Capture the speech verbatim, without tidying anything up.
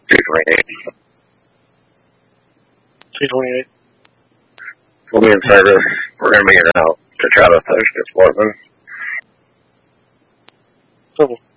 two twenty-eight. two twenty-eight. We'll be in service. We're going to be in out to try to push this Portland. Cool.